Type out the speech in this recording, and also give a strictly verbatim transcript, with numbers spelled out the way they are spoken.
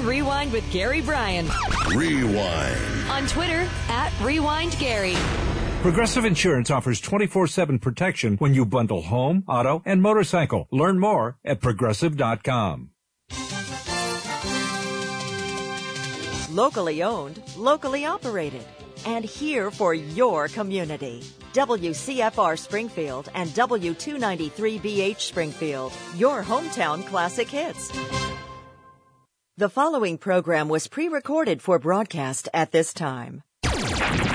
Rewind with Gary Bryan. Rewind. On Twitter, at Rewind Gary. Progressive Insurance offers twenty-four seven protection when you bundle home, auto, and motorcycle. Learn more at progressive dot com. Locally owned, locally operated, and here for your community. W C F R Springfield and W two ninety-three B H Springfield, your hometown classic hits. The following program was pre-recorded for broadcast at this time.